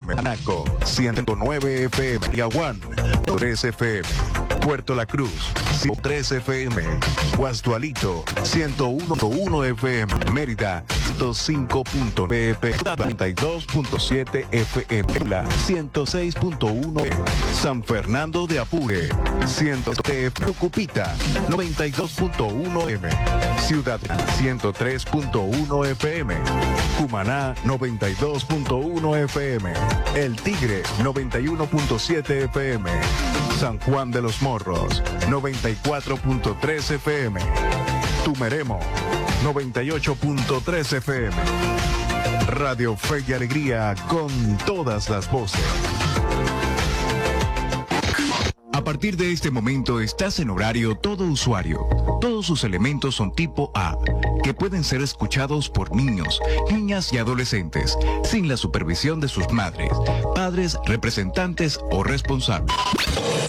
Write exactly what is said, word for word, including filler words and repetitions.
M, Anaco, ciento nueve F M, Yaguán, tres F M, Puerto La Cruz, ciento tres F M, Guastualito, ciento uno punto uno F M, Mérida, ciento cinco punto nueve F M, noventa y dos punto siete F M, La ciento seis punto uno F M, San Fernando de Apure, ciento tres F M, Cupita, noventa y dos punto uno F M, Ciudad ciento tres punto uno F M, Cumaná noventa y dos punto uno F M, El Tigre noventa y uno punto siete F M, San Juan de los Morros noventa y cuatro punto tres F M, Tumeremo noventa y ocho punto tres F M. Radio Fe y Alegría con todas las voces. A partir de este momento estás en horario todo usuario. Todos sus elementos son tipo A, que pueden ser escuchados por niños, niñas y adolescentes, sin la supervisión de sus madres, padres, representantes o responsables.